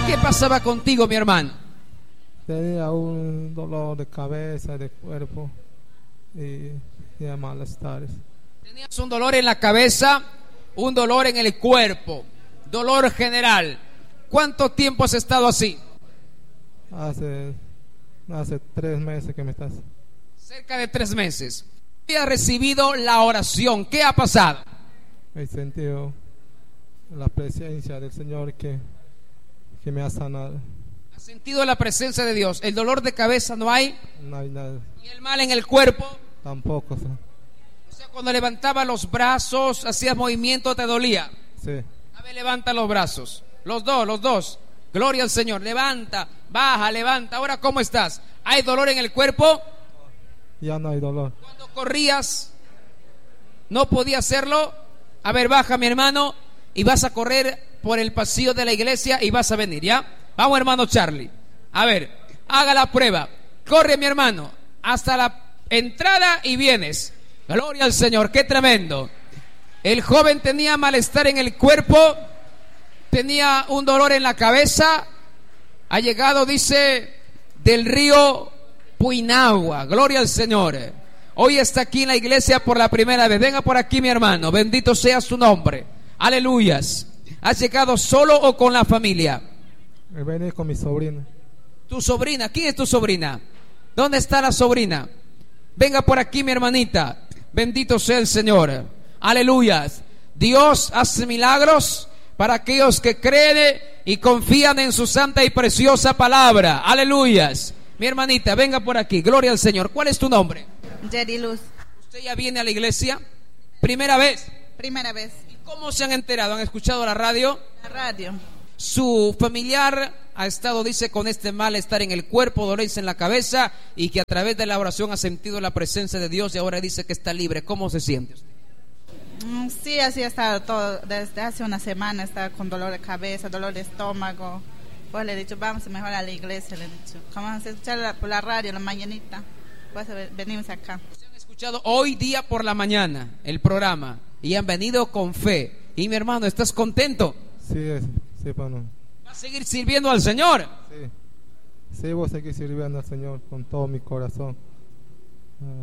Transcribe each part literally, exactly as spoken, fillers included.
¿Qué pasaba contigo, mi hermano? Tenía un dolor de cabeza, de cuerpo y, y de malestares. Tenías un dolor en la cabeza, un dolor en el cuerpo, dolor general. ¿Cuánto tiempo has estado así? Hace, hace tres meses que me estás. Cerca de tres meses. ¿Qué has recibido la oración? ¿Qué ha pasado? He sentido la presencia del Señor que, que me ha sanado. ¿Has sentido la presencia de Dios? ¿El dolor de cabeza no hay? No hay nada. ¿Y el mal en el cuerpo? Tampoco. ¿Sí? O sea, cuando levantaba los brazos, hacías movimiento, ¿te dolía? Sí. A ver, levanta los brazos. Los dos, los dos. Gloria al Señor. Levanta, baja, levanta. Ahora, ¿cómo estás? ¿Hay dolor en el cuerpo? Ya no hay dolor. Cuando corrías, ¿no podía hacerlo? A ver, baja, mi hermano, y vas a correr por el pasillo de la iglesia y vas a venir, ¿ya? Vamos, hermano Charlie. A ver, haga la prueba. Corre, mi hermano, hasta la entrada y vienes. Gloria al Señor, qué tremendo. El joven tenía malestar en el cuerpo, tenía un dolor en la cabeza. Ha llegado, dice, del río Puinagua. Gloria al Señor. Hoy está aquí en la iglesia por la primera vez. Venga por aquí, mi hermano. Bendito sea su nombre. Aleluyas. ¿Has llegado solo o con la familia? Me vení con mi sobrina. ¿Tu sobrina? ¿Quién es tu sobrina? ¿Dónde está la sobrina? Venga por aquí, mi hermanita. Bendito sea el Señor. Aleluyas. Dios hace milagros para aquellos que creen y confían en su santa y preciosa palabra. Aleluyas. Mi hermanita, venga por aquí. Gloria al Señor. ¿Cuál es tu nombre? Jerry Luz. ¿Usted ya viene a la iglesia? ¿Primera vez? Primera vez. ¿Y cómo se han enterado? ¿Han escuchado la radio? La radio. Su familiar ha estado, dice, con este malestar en el cuerpo, dolores en la cabeza, y que a través de la oración ha sentido la presencia de Dios y ahora dice que está libre. ¿Cómo se siente usted? Sí, así ha estado todo. Desde hace una semana está con dolor de cabeza, dolor de estómago. Pues le he dicho, vamos mejor a la iglesia, le he dicho. Vamos a escuchar la, por la radio, la mañanita. Pues venimos acá. Se han escuchado hoy día por la mañana el programa y han venido con fe. Y mi hermano, ¿estás contento? Sí, sí, bueno. ¿Vas a seguir sirviendo al Señor? Sí, sí, voy a seguir sirviendo al Señor con todo mi corazón. Ah.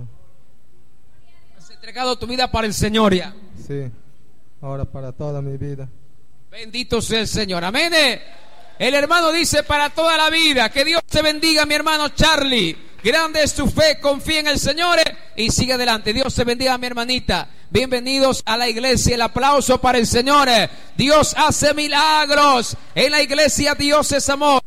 Has entregado tu vida para el Señor ya. Sí, ahora para toda mi vida. Bendito sea el Señor, amén. El hermano dice para toda la vida. Que Dios te bendiga, mi hermano Charlie. Grande es tu fe, confía en el Señor y sigue adelante. Dios te bendiga, mi hermanita. Bienvenidos a la iglesia. El aplauso para el Señor. Dios hace milagros. En la iglesia Dios es amor.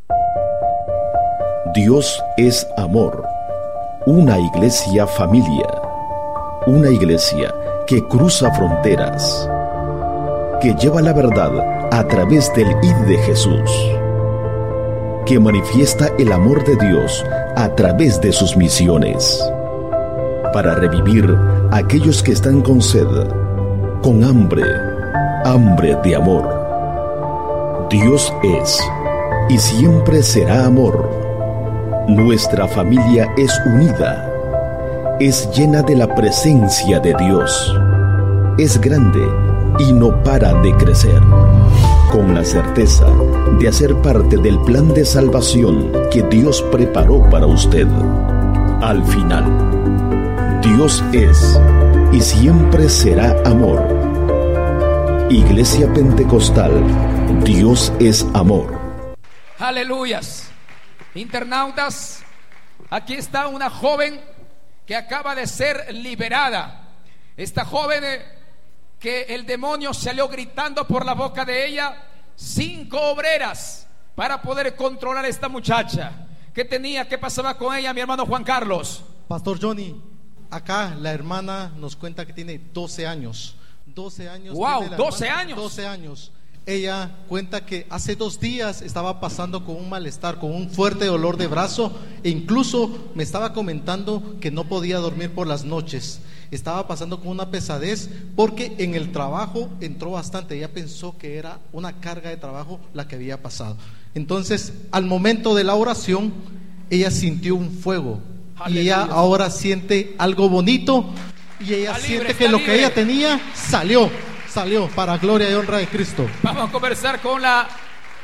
Dios es amor. Una iglesia familia. Una iglesia que cruza fronteras. Que lleva la verdad a través del I D de Jesús. Que manifiesta el amor de Dios a través de sus misiones, para revivir a aquellos que están con sed, con hambre, hambre de amor. Dios es y siempre será amor. Nuestra familia es unida, es llena de la presencia de Dios, es grande y no para de crecer, con la certeza de hacer parte del plan de salvación que Dios preparó para usted. Al final, Dios es y siempre será amor. Iglesia Pentecostal, Dios es amor. Aleluyas. Internautas, aquí está una joven que acaba de ser liberada. Esta joven eh, que el demonio salió gritando por la boca de ella. Cinco obreras para poder controlar a esta muchacha. ¿Qué tenía? ¿Qué pasaba con ella, mi hermano Juan Carlos? Pastor Johnny, acá la hermana nos cuenta que tiene doce años. doce años. Wow, tiene la doce hermana, años. doce años. Ella cuenta que hace dos días estaba pasando con un malestar, con un fuerte dolor de brazo, e incluso me estaba comentando que no podía dormir por las noches. Estaba pasando con una pesadez porque en el trabajo entró bastante. Ella pensó que era una carga de trabajo la que había pasado. Entonces, al momento de la oración, ella sintió un fuego. Aleluya. Y ella ahora siente algo bonito. Y ella está siente libre, que lo libre. que ella tenía salió. Salió para gloria y honra de Cristo. Vamos a conversar con la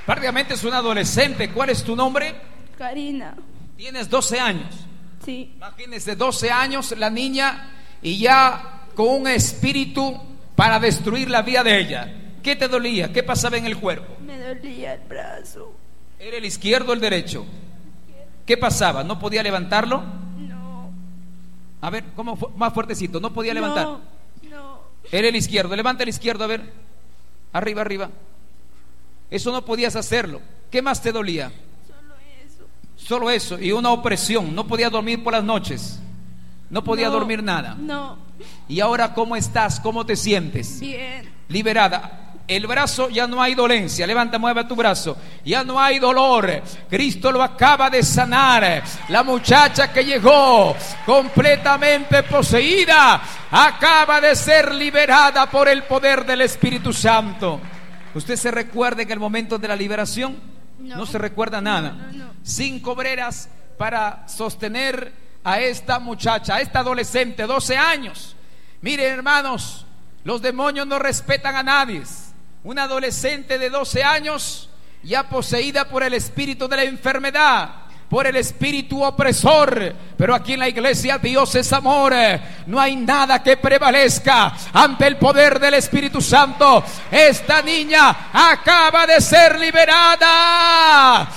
Prácticamente es una adolescente. ¿Cuál es tu nombre? Karina. Tienes doce años. Sí. Imagínense, doce años la niña y ya con un espíritu para destruir la vida de ella. ¿Qué te dolía? ¿Qué pasaba en el cuerpo? Me dolía el brazo. ¿Era el izquierdo o el derecho? ¿Qué pasaba? ¿No podía levantarlo? No. A ver, ¿cómo fue? Más fuertecito. ¿No podía levantar? No, no. Era el izquierdo. Levanta el izquierdo, a ver. Arriba, arriba. Eso no podías hacerlo. ¿Qué más te dolía? Solo eso. Solo eso. Y una opresión. No podía dormir por las noches. No podía No, dormir nada. No. ¿Y ahora cómo estás? ¿Cómo te sientes? Bien. Liberada. El brazo ya no hay dolencia. Levanta, mueve tu brazo. Ya no hay dolor. Cristo lo acaba de sanar. La muchacha que llegó completamente poseída acaba de ser liberada por el poder del Espíritu Santo. ¿Usted se recuerda en el momento de la liberación? No, no se recuerda nada. No, no, no. Cinco obreras para sostener a esta muchacha, a esta adolescente, doce años. Miren, hermanos, los demonios no respetan a nadie. Una adolescente de doce años ya poseída por el espíritu de la enfermedad, por el espíritu opresor. Pero aquí en la iglesia Dios es amor. No hay nada que prevalezca ante el poder del Espíritu Santo. Esta niña acaba de ser liberada.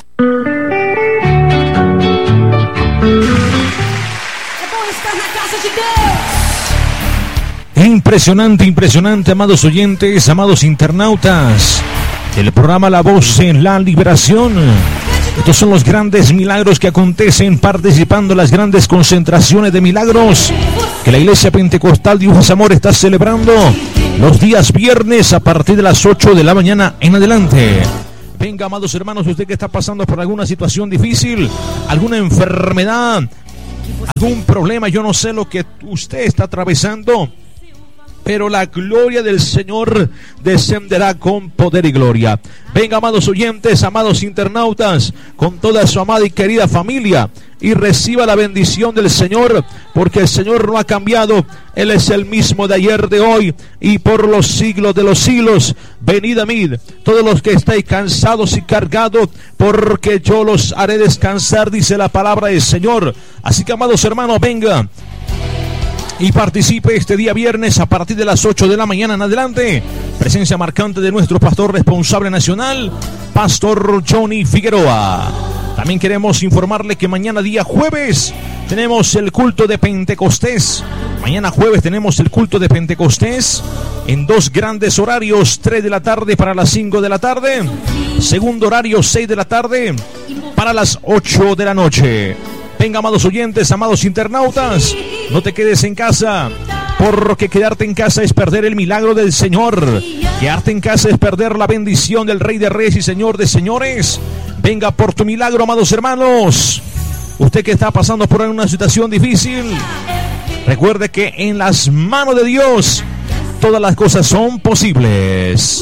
Impresionante, impresionante, amados oyentes, amados internautas del programa La Voz en la Liberación. Estos son los grandes milagros que acontecen participando en las grandes concentraciones de milagros que la Iglesia Pentecostal Dios es Amor está celebrando los días viernes a partir de las ocho de la mañana en adelante. Venga, amados hermanos, usted que está pasando por alguna situación difícil, alguna enfermedad, algún problema, yo no sé lo que usted está atravesando, pero la gloria del Señor descenderá con poder y gloria. Venga, amados oyentes, amados internautas, con toda su amada y querida familia, y reciba la bendición del Señor, porque el Señor no ha cambiado. Él es el mismo de ayer, de hoy y por los siglos de los siglos. Venid a mí, todos los que estáis cansados y cargados, porque yo los haré descansar, dice la palabra del Señor. Así que, amados hermanos, venga y participe este día viernes a partir de las ocho de la mañana en adelante. Presencia marcante de nuestro pastor responsable nacional, Pastor Johnny Figueroa. También queremos informarle que mañana día jueves tenemos el culto de Pentecostés. Mañana jueves tenemos el culto de Pentecostés en dos grandes horarios, tres de la tarde para las cinco de la tarde. Segundo horario, seis de la tarde para las ocho de la noche. Venga, amados oyentes, amados internautas, no te quedes en casa, porque quedarte en casa es perder el milagro del Señor. Quedarte en casa es perder la bendición del Rey de Reyes y Señor de Señores. Venga por tu milagro, amados hermanos. Usted que está pasando por una situación difícil, recuerde que en las manos de Dios todas las cosas son posibles.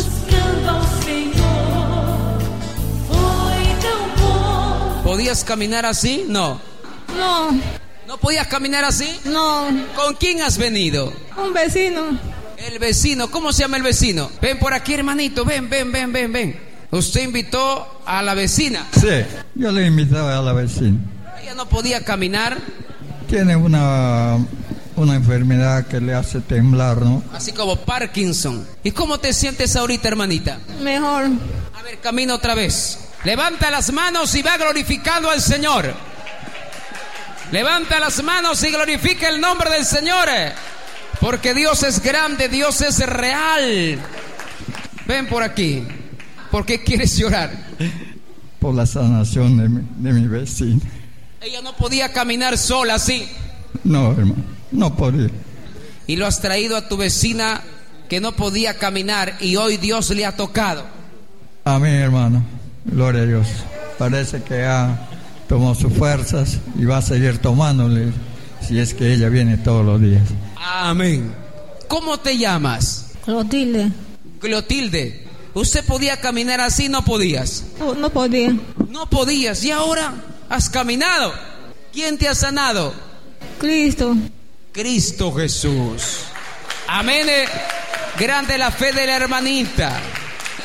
¿Podías caminar así? No. No. ¿No podías caminar así? No. ¿Con quién has venido? Un vecino. El vecino. ¿Cómo se llama el vecino? Ven por aquí, hermanito. Ven, ven, ven, ven, ven. Usted invitó a la vecina. Sí, yo le invitaba a la vecina. Ella no podía caminar. Tiene una, una enfermedad que le hace temblar, ¿no? Así como Parkinson. ¿Y cómo te sientes ahorita, hermanita? Mejor. A ver, camina otra vez. Levanta las manos y va glorificando al Señor. Levanta las manos y glorifica el nombre del Señor, porque Dios es grande, Dios es real. Ven por aquí. ¿Por qué quieres llorar? Por la sanación de mi, de mi vecina. Ella no podía caminar sola, ¿sí? No, hermano, no podía. Y lo has traído a tu vecina que no podía caminar y hoy Dios le ha tocado. Amén, hermano. Gloria a Dios. Parece que ha tomó sus fuerzas y va a seguir tomándole si es que ella viene todos los días. Amén. ¿Cómo te llamas? Clotilde. Clotilde. ¿Usted podía caminar así? No podías. No, no podía. No podías y ahora has caminado. ¿Quién te ha sanado? Cristo. Cristo Jesús. Amén. Grande la fe de la hermanita.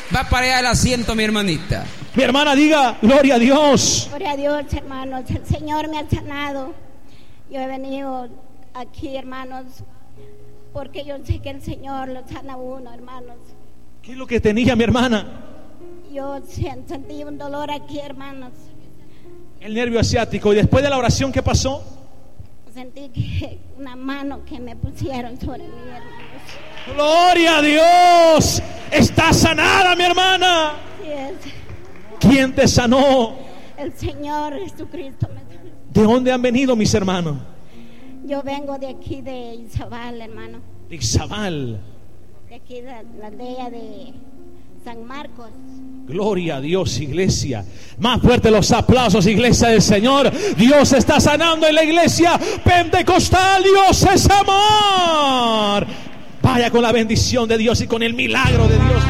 Va para allá el asiento, mi hermanita. Mi hermana, diga, gloria a Dios. Gloria a Dios, hermanos. El Señor me ha sanado. Yo he venido aquí, hermanos, porque yo sé que el Señor lo sana a uno, hermanos. ¿Qué es lo que tenía, mi hermana? Yo sentí un dolor aquí, hermanos. El nervio asiático. ¿Y después de la oración qué pasó? Sentí que una mano que me pusieron sobre mí, hermanos. Gloria a Dios. Está sanada, mi hermana. Así es. ¿Quién te sanó? El Señor Jesucristo me sanó. ¿De dónde han venido mis hermanos? Yo vengo de aquí de Izabal, hermano. De Izabal. De aquí de la aldea de San Marcos. Gloria a Dios, iglesia. Más fuerte los aplausos, iglesia del Señor. Dios está sanando en la iglesia pentecostal. Dios es amor. Vaya con la bendición de Dios y con el milagro de Dios.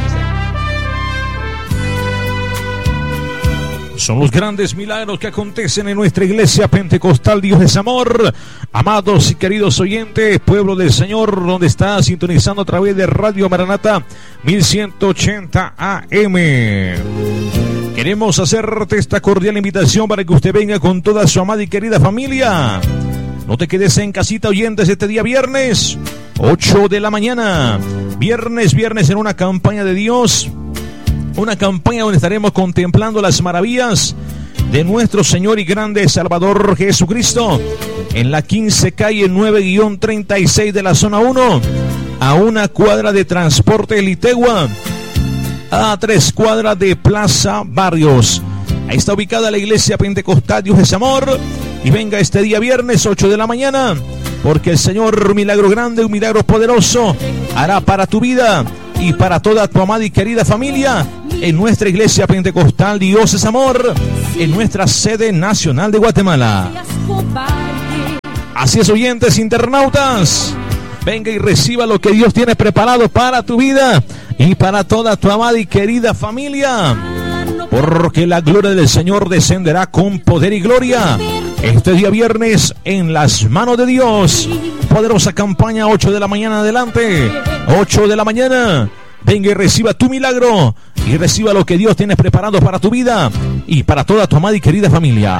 Son los grandes milagros que acontecen en nuestra iglesia pentecostal. Dios es amor. Amados y queridos oyentes, pueblo del Señor, donde está sintonizando a través de Radio Maranata mil ciento ochenta A M. Queremos hacerte esta cordial invitación para que usted venga con toda su amada y querida familia. No te quedes en casita, oyentes, este día viernes, ocho de la mañana. Viernes, viernes en una campaña de Dios. Una campaña donde estaremos contemplando las maravillas de nuestro Señor y grande Salvador Jesucristo. En la quince calle nueve treinta y seis de la zona uno. A una cuadra de Transporte Litegua. A tres cuadras de Plaza Barrios. Ahí está ubicada la iglesia pentecostal Dios es amor. Y venga este día viernes ocho de la mañana. Porque el Señor, un milagro grande, un milagro poderoso, hará para tu vida y para toda tu amada y querida familia en nuestra iglesia pentecostal Dios es amor, en nuestra sede nacional de Guatemala. Así es, oyentes internautas, venga y reciba lo que Dios tiene preparado para tu vida y para toda tu amada y querida familia, porque la gloria del Señor descenderá con poder y gloria este día viernes en las manos de Dios. Poderosa campaña, ocho de la mañana adelante, ocho de la mañana. Venga y reciba tu milagro y reciba lo que Dios tiene preparado para tu vida y para toda tu amada y querida familia.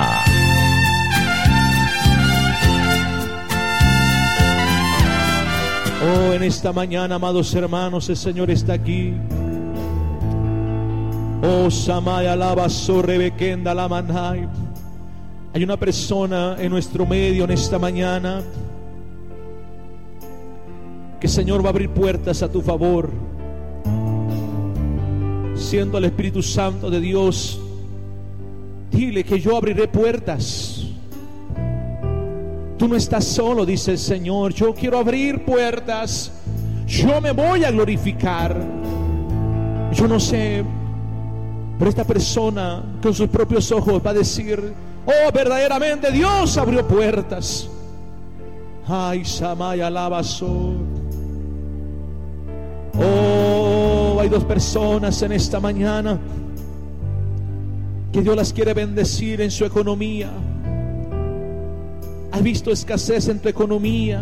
Oh, en esta mañana, amados hermanos, el Señor está aquí. Oh, Samaya alaba Sorrebekenda la manai. Hay una persona en nuestro medio en esta mañana que el Señor va a abrir puertas a tu favor. Siendo el Espíritu Santo de Dios, dile que yo abriré puertas. Tú no estás solo, dice el Señor. Yo quiero abrir puertas. Yo me voy a glorificar. Yo no sé, pero esta persona con sus propios ojos va a decir: oh, verdaderamente Dios abrió puertas. Ay, Samaya Lavasor. Oh, hay dos personas en esta mañana que Dios las quiere bendecir en su economía. Has visto escasez en tu economía,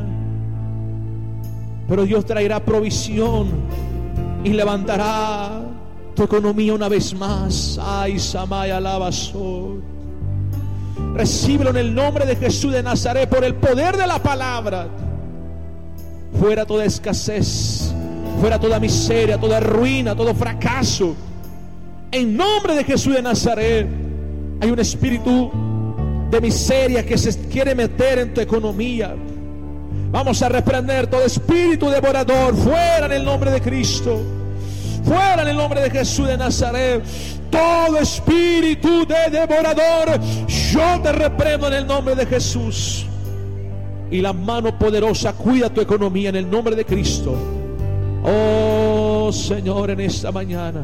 pero Dios traerá provisión y levantará tu economía una vez más. Ay, Samaya Lavasor. Recíbelo en el nombre de Jesús de Nazaret, por el poder de la palabra. Fuera toda escasez, fuera toda miseria, toda ruina, todo fracaso. En nombre de Jesús de Nazaret. Hay un espíritu de miseria que se quiere meter en tu economía. Vamos a reprender todo espíritu devorador. Fuera en el nombre de Cristo. Fuera en el nombre de Jesús de Nazaret. Todo espíritu de devorador, yo te reprendo en el nombre de Jesús. Y la mano poderosa cuida tu economía en el nombre de Cristo. Oh Señor, en esta mañana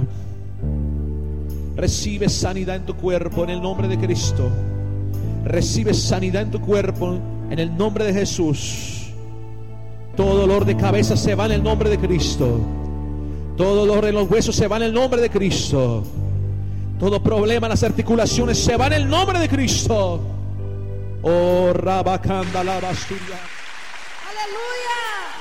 recibe sanidad en tu cuerpo en el nombre de Cristo. Recibe sanidad en tu cuerpo en el nombre de Jesús. Todo dolor de cabeza se va en el nombre de Cristo. Todo dolor en los huesos se va en el nombre de Cristo. Todo problema en las articulaciones se va en el nombre de Cristo. Oh, Rabacanda la Basturia. Aleluya.